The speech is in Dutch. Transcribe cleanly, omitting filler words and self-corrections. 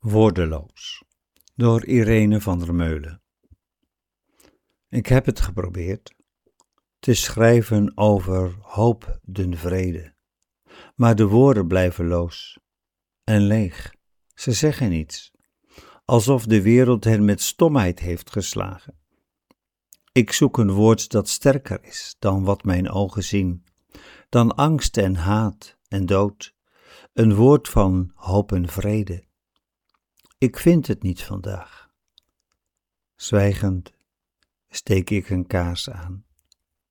Woordeloos, door Irene van der Meulen. Ik heb het geprobeerd te schrijven over hoop den vrede, maar de woorden blijven loos en leeg. Ze zeggen niets, alsof de wereld hen met stomheid heeft geslagen. Ik zoek een woord dat sterker is dan wat mijn ogen zien, dan angst en haat en dood, een woord van hoop en vrede. Ik vind het niet vandaag. Zwijgend steek ik een kaars aan.